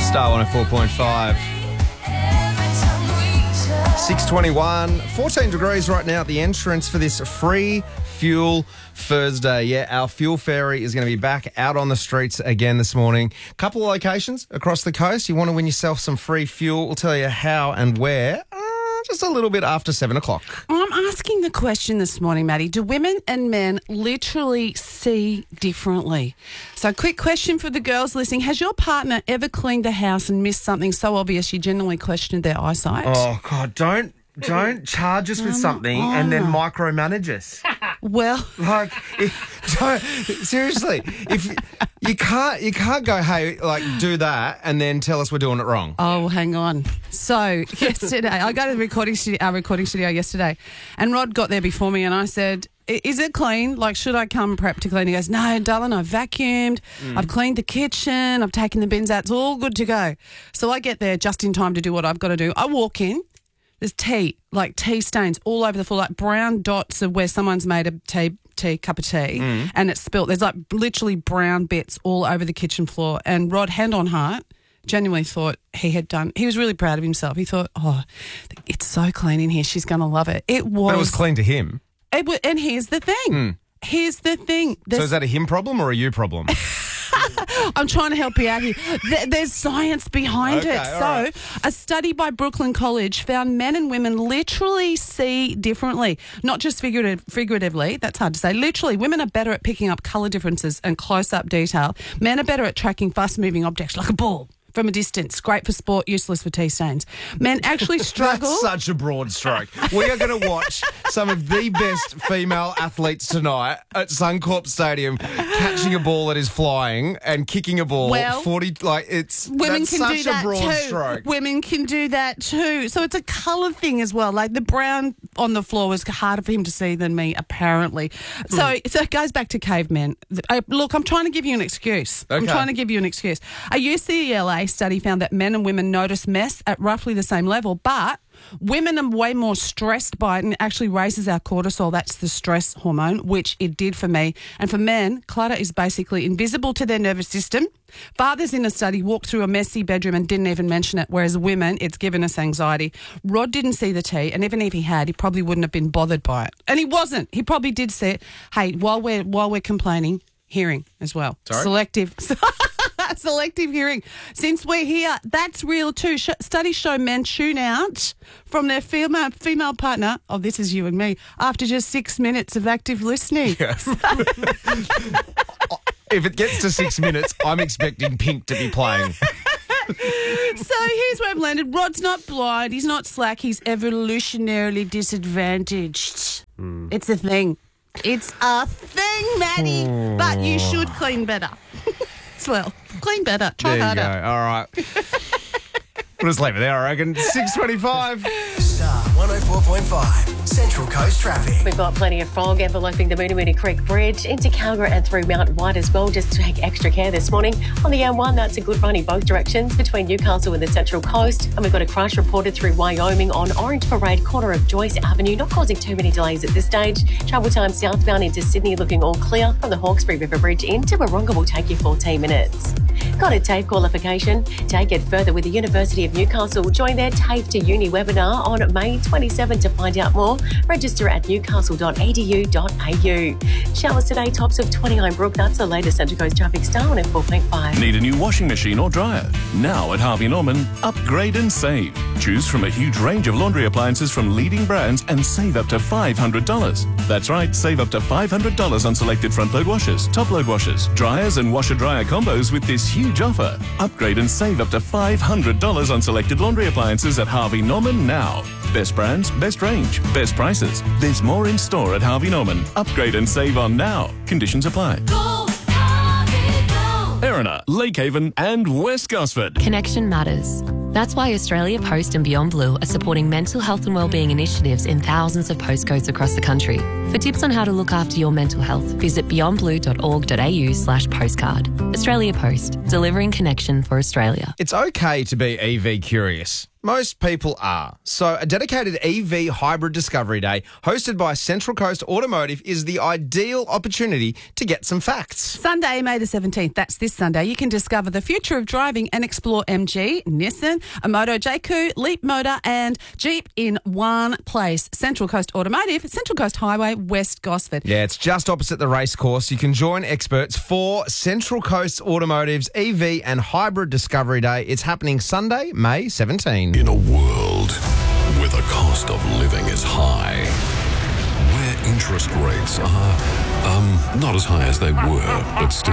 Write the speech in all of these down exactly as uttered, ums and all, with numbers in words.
Star one oh four point five. six twenty-one, fourteen degrees right now at the entrance for this free fuel Thursday. Yeah, our fuel ferry is going to be back out on the streets again this morning. Couple of locations across the coast. You want to win yourself some free fuel? We'll tell you how and where. Uh, just a little bit after seven o'clock. I'm asking the question this morning, Maddie. Do women and men literally see differently? So, quick question for the girls listening. Has your partner ever cleaned the house and missed something so obvious you genuinely questioned their eyesight? Oh, God, don't don't charge us with something oh, and then no. micromanage us. Well, Like, If, don't, seriously, if you can't, you can't go, hey, like, do that and then tell us we're doing it wrong. oh, hang on. So, yesterday, I got to the recording studio, our recording studio yesterday, and Rod got there before me, and I said, "I- is it clean? Like, should I come prep to clean?" He goes, "No, darling, I've vacuumed, I've cleaned the kitchen, I've taken the bins out, it's all good to go." So I get there just in time to do what I've got to do. I walk in, there's tea, like tea stains all over the floor, like brown dots of where someone's made a tea, tea cup of tea and it's spilt. There's like literally brown bits all over the kitchen floor. And Rod, hand on heart, genuinely thought he had done, he was really proud of himself. He thought, oh, it's so clean in here, she's going to love it. It was. But it was clean to him. It wa- and here's the thing. Here's the thing. So There's- is that a him problem or a you problem? I'm trying to help you out here. There- There's science behind Okay, it. all So, right. a study by Brooklyn College found men and women literally see differently, not just figurative, figuratively. That's hard to say. Literally, women are better at picking up colour differences and close-up detail. Men are better at tracking fast-moving objects like a ball from a distance. Great for sport, useless for tea stains. Men actually struggle. That's such a broad stroke. We are going to watch some of the best female athletes tonight at Suncorp Stadium catching a ball that is flying and kicking a ball Well, forty, like it's Women that's can such do that a broad too. stroke. Women can do that too. So it's a colour thing as well. Like the brown on the floor was harder for him to see than me, apparently. So, Hmm. so it goes back to cavemen. I, look, I'm trying to give you an excuse. I'm Okay. trying to give you an excuse. A U C L A study found that men and women notice mess at roughly the same level, but women are way more stressed by it and it actually raises our cortisol. That's the stress hormone, which it did for me. And for men, clutter is basically invisible to their nervous system. Fathers in a study walked through a messy bedroom and didn't even mention it, whereas women, it's given us anxiety. Rod didn't see the tea, and even if he had, he probably wouldn't have been bothered by it. And he wasn't. He probably did see it. Hey, while we're while we're complaining, hearing as well. Sorry? Selective. Selective hearing. Since we're here, that's real too. Sh- studies show men tune out from their female female partner, oh, this is you and me, after just six minutes of active listening. If it gets to six minutes, I'm expecting Pink to be playing. So here's where I've landed. Rod's not blind. He's not slack. He's evolutionarily disadvantaged. It's a thing. It's a thing, Maddie. But you should clean better. Well, clean better. Try There you harder. go. All right. We'll just leave it there, I reckon. six twenty-five. Star one oh four point five, Central Coast Traffic. We've got plenty of fog enveloping the Moonee Moonee Creek Bridge into Calgary and through Mount White as well. Just take extra care this morning. On the M one, that's a good run in both directions between Newcastle and the Central Coast. And we've got a crash reported through Wyoming on Orange Parade, corner of Joyce Avenue, not causing too many delays at this stage. Travel time southbound into Sydney looking all clear. From the Hawkesbury River Bridge into Wahroonga will take you fourteen minutes. Got a TAFE qualification? Take it further with the University of Newcastle. Join their TAFE to Uni webinar on May twenty-seventh to find out more. Register at newcastle dot e d u dot a u. Showers today, tops of twenty-nine. Brook, that's the latest Central Coast traffic. Star one at four point five. Need a new washing machine or dryer? Now at Harvey Norman, upgrade and save. Choose from a huge range of laundry appliances from leading brands and save up to five hundred dollars. That's right, save up to five hundred dollars on selected front-load washers, top-load washers, dryers and washer-dryer combos with this huge offer. Upgrade and save up to five hundred dollars on selected laundry appliances at Harvey Norman now. Best brands, best range, best prices. There's more in store at Harvey Norman. Upgrade and save on now. Conditions apply. Go, Harvey, go. Erina, Lake Haven and West Gosford. Connection matters. That's why Australia Post and Beyond Blue are supporting mental health and wellbeing initiatives in thousands of postcodes across the country. For tips on how to look after your mental health, visit beyondblue.org.au slash postcard. Australia Post, delivering connection for Australia. It's okay to be E V curious. Most people are. So a dedicated E V hybrid discovery day hosted by Central Coast Automotive is the ideal opportunity to get some facts. Sunday, May the seventeenth, that's this Sunday, you can discover the future of driving and explore M G, Nissan, Moto J Q, Leap Motor and Jeep in one place. Central Coast Automotive, Central Coast Highway, West Gosford. Yeah, it's just opposite the racecourse. You can join experts for Central Coast Automotive's E V and Hybrid Discovery Day. It's happening Sunday, May seventeenth. In a world where the cost of living is high, where interest rates are, um, not as high as they were, but still,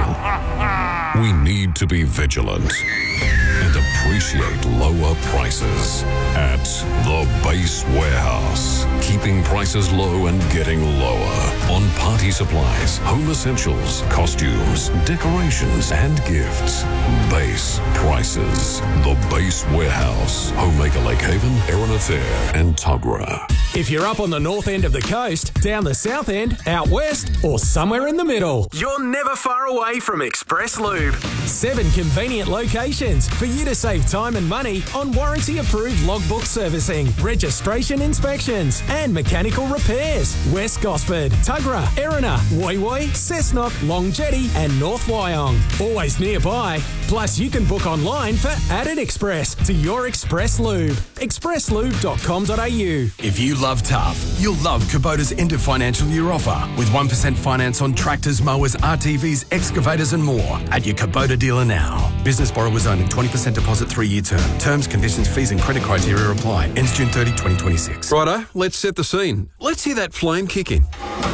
we need to be vigilant and appreciate lower prices at the Base Warehouse. Keeping prices low and getting lower on party supplies, home essentials, costumes, decorations, and gifts. Base prices. The Base Warehouse. Homemaker Lake Haven, Erina Fair, and Tuggerah. If you're up on the north end of the coast, down the south end, out west, or somewhere in the middle, you're never far away from Express Lube. Seven convenient locations for you to save time and money on warranty-approved logbook servicing, registration inspections, and mechanical repairs. West Gosford, Tuggerah, Erina, Woy Woy, Cessnock, Long Jetty, and North Wyong. Always nearby. Plus, you can book online for Added Express to your Express Lube. express lube dot com dot a u. If you love tough, you'll love Kubota's end of financial year offer with one percent finance on tractors, mowers, R T Vs, excavators and more at your Kubota dealer now. Business borrowers only, twenty percent deposit, three-year term. Terms, conditions, fees and credit criteria apply. Ends June thirtieth, twenty twenty-six. Righto, let's set the scene. Let's hear that flame kick in.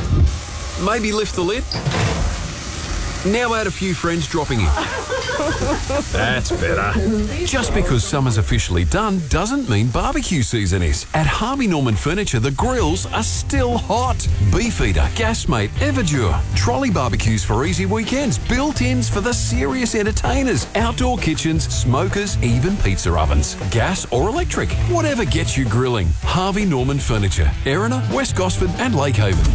Maybe lift the lid. Now add a few friends dropping in. That's better. Just because summer's officially done doesn't mean barbecue season is. At Harvey Norman Furniture, the grills are still hot. Beefeater, Gasmate, Everdure, trolley barbecues for easy weekends, built-ins for the serious entertainers, outdoor kitchens, smokers, even pizza ovens. Gas or electric, whatever gets you grilling. Harvey Norman Furniture, Erina, West Gosford and Lake Haven.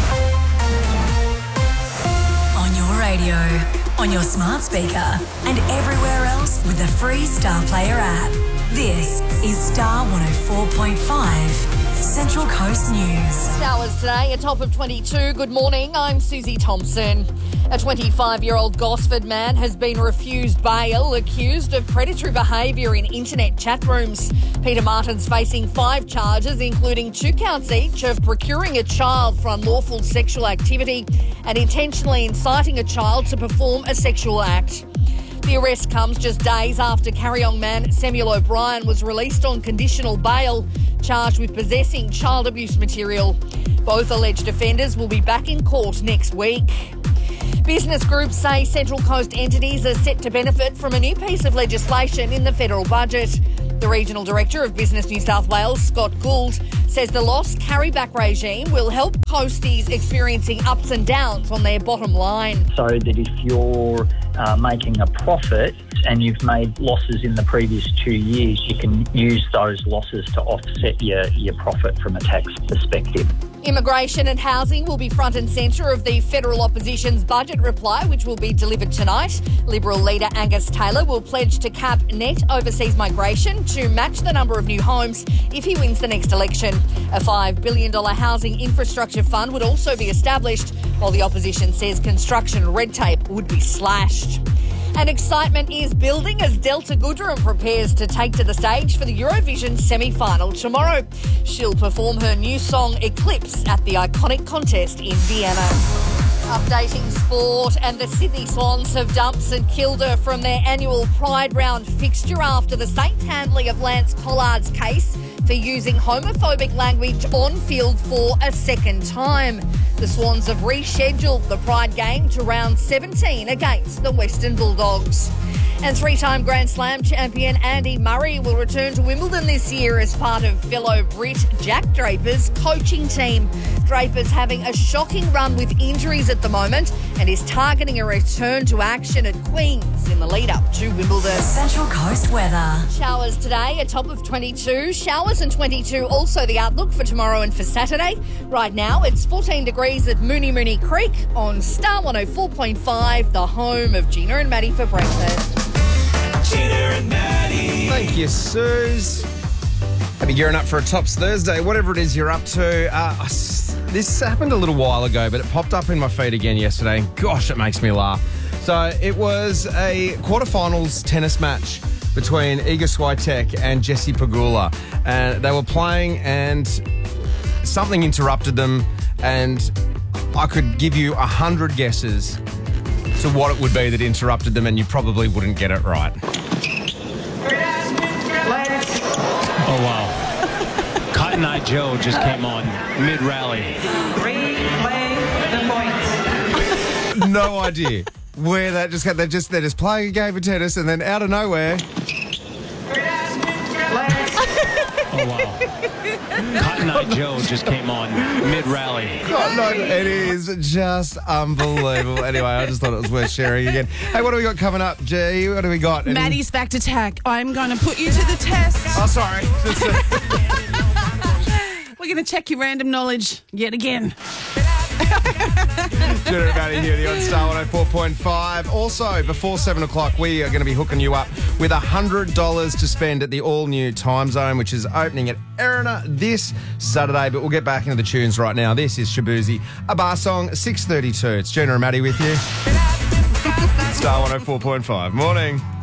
Radio, on your smart speaker, and everywhere else with the free Star Player app. This is Star one oh four point five, Central Coast News. Showers today, a top of twenty-two. Good morning, I'm Susie Thompson. A twenty-five-year-old Gosford man has been refused bail, accused of predatory behaviour in internet chat rooms. Peter Martin's facing five charges, including two counts each of procuring a child for unlawful sexual activity and intentionally inciting a child to perform a sexual act. The arrest comes just days after Carryong man Samuel O'Brien was released on conditional bail, charged with possessing child abuse material. Both alleged offenders will be back in court next week. Business groups say Central Coast entities are set to benefit from a new piece of legislation in the federal budget. The Regional Director of Business New South Wales, Scott Gould, says the lost carryback regime will help coasties experiencing ups and downs on their bottom line. So that if you're uh, making a profit and you've made losses in the previous two years, you can use those losses to offset your, your profit from a tax perspective. Immigration and housing will be front and centre of the federal opposition's budget reply, which will be delivered tonight. Liberal leader Angus Taylor will pledge to cap net overseas migration to match the number of new homes if he wins the next election. A five billion dollars housing infrastructure fund would also be established, while the opposition says construction red tape would be slashed. And excitement is building as Delta Goodrem prepares to take to the stage for the Eurovision semi-final tomorrow. She'll perform her new song Eclipse at the iconic contest in Vienna. Updating sport, and the Sydney Swans have dumped St Kilda from their annual Pride Round fixture after the Saints' handling of Lance Collard's case for using homophobic language on field for a second time. The Swans have rescheduled the Pride game to round seventeen against the Western Bulldogs. And three-time Grand Slam champion Andy Murray will return to Wimbledon this year as part of fellow Brit Jack Draper's coaching team. Draper's having a shocking run with injuries at the moment and is targeting a return to action at Queen's in the lead-up to to Wimbledon. Central Coast weather. Showers today, a top of twenty-two. Showers and twenty-two, also the outlook for tomorrow and for Saturday. Right now, it's fourteen degrees at Mooney Mooney Creek on Star one oh four point five, the home of Gina and Maddie for breakfast. Gina and Maddie. Thank you, Suze. Maybe gearing up for a Tops Thursday, whatever it is you're up to. Uh, this happened a little while ago, but it popped up in my feed again yesterday. Gosh, it makes me laugh. So it was a quarterfinals tennis match between Iga Swiatek and Jessie Pegula. And they were playing and something interrupted them, and I could give you a hundred guesses to what it would be that interrupted them, and you probably wouldn't get it right. Oh, wow. Cotton Eye Joe just came on mid-rally. No idea where that just got. They just they're just playing a game of tennis, and then out of nowhere. Oh, wow. Cotton Eye Joe just came on mid-rally. God, no, it is just unbelievable. Anyway, I just thought it was worth sharing again. Hey, what do we got coming up, G? What do we got? Any... Maddie's fact attack. I'm going to put you to the test. Oh, sorry. We're going to check your random knowledge yet again. Gina and Maddie here on Star one oh four point five. Also, before seven o'clock, we are going to be hooking you up with one hundred dollars to spend at the all-new Time Zone, which is opening at Erina this Saturday. But we'll get back into the tunes right now. This is Shabuzi, a bar song, six thirty-two. It's Gina and Maddie with you. Star one oh four point five. Morning.